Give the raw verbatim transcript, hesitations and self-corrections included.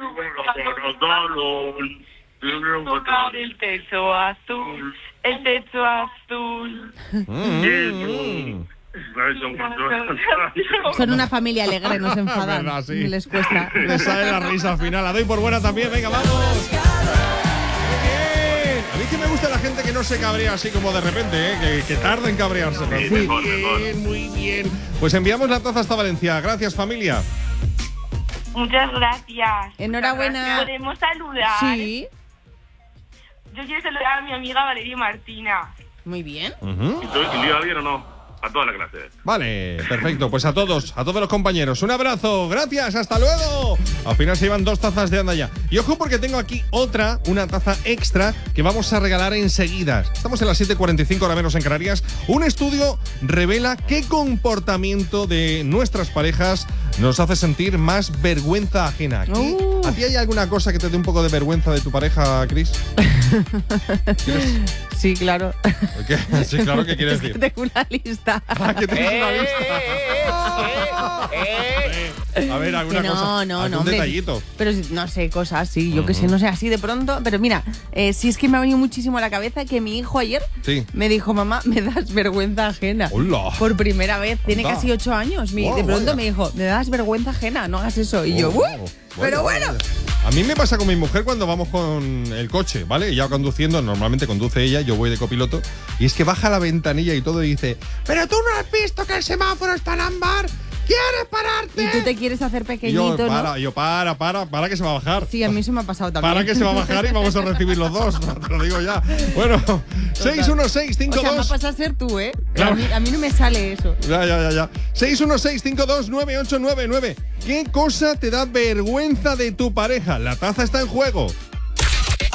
El techo azul, el techo azul. Mm. Son una familia alegre, no se enfadan. Verdad, sí. Les cuesta. Les sale la risa al final. La doy por buena también. Venga, vamos. Bien. A mí que me gusta la gente que no se cabrea así como de repente, ¿eh? que, que tarda en cabrearse. Muy Sí, mejor, bien, mejor. muy bien. Pues enviamos la taza hasta Valencia. Gracias, familia. Muchas gracias. Enhorabuena. ¿Podemos saludar? Sí. Yo quiero saludar a mi amiga Valeria Martina. Muy bien. Ujú. ¿Y tú, y yo bien o no? A toda la clase. Vale, perfecto. Pues a todos, a todos los compañeros, un abrazo. Gracias, hasta luego. Al final se llevan dos tazas de Anda Ya. Y ojo porque tengo aquí otra, una taza extra que vamos a regalar enseguida. Estamos en las siete cuarenta y cinco, hora menos en Canarias. Un estudio revela qué comportamiento de nuestras parejas nos hace sentir más vergüenza ajena. ¿Qué- Uh. ¿A ti hay alguna cosa que te dé un poco de vergüenza de tu pareja, Cris? Sí, claro. ¿Qué? Sí, claro, ¿qué quieres Es que decir? tengo una lista. Ah, que tienes una lista. A ver, alguna Que no, cosa. no, algún no, hombre. detallito. Pero si- no sé, cosas, sí, yo que sé, no sé, así de pronto. Pero mira, eh, sí es que me ha venido muchísimo a la cabeza que mi hijo ayer Sí. me dijo, mamá, me das vergüenza ajena. Hola. Por primera vez, tiene Anda. casi ocho años. Mi- Wow, de pronto vaya. me dijo, me das vergüenza ajena, no hagas eso. Y yo, Oh, "Uy, vaya, pero bueno. vaya. A mí me pasa con mi mujer cuando vamos con el coche, ¿vale? Ella conduciendo, normalmente conduce ella, yo voy de copiloto, y es que baja la ventanilla y todo y dice, pero tú no has visto que el semáforo está en ámbar, ¿quieres pararte? Y tú te quieres hacer Y pequeñito, yo, ¿no? para, yo, para, para, para que se va a bajar. Sí, a mí eso me ha pasado también. Para que se va a bajar y vamos a recibir los dos, te lo digo ya. Bueno, seis uno seis cinco O sea, me dos. pasa a ser tú, ¿eh? Claro. A, mí, a mí no me sale eso. Ya, ya, ya, ya. seis uno seis cinco dos nueve ocho nueve nueve. ¿Qué cosa te da vergüenza de tu pareja? La taza está en juego.